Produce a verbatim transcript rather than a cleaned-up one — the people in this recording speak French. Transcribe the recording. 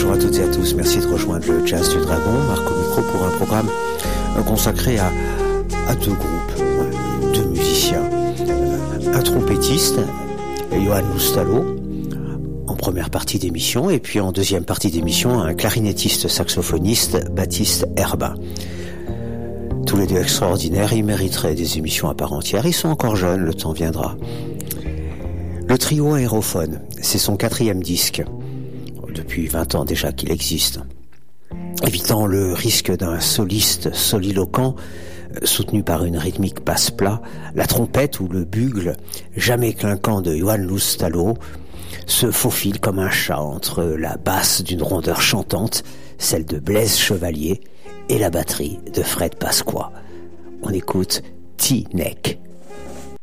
Bonjour à toutes et à tous, merci de rejoindre le Jazz du Dragon. Marc au micro pour un programme consacré à, à deux groupes, deux musiciens. Un trompettiste, Johan Loustalo, en première partie d'émission, et puis en deuxième partie d'émission, un clarinettiste saxophoniste, Baptiste Herbin. Tous les deux extraordinaires, ils mériteraient des émissions à part entière. Ils sont encore jeunes, le temps viendra. Le trio Aérophone, c'est son quatrième disque. Depuis vingt ans déjà qu'il existe. Évitant le risque d'un soliste soliloquent, soutenu par une rythmique passe-plat, la trompette ou le bugle, jamais clinquant de Johan Loustalo, se faufile comme un chat entre la basse d'une rondeur chantante, celle de Blaise Chevalier, et la batterie de Fred Pasqua. On écoute T-Neck.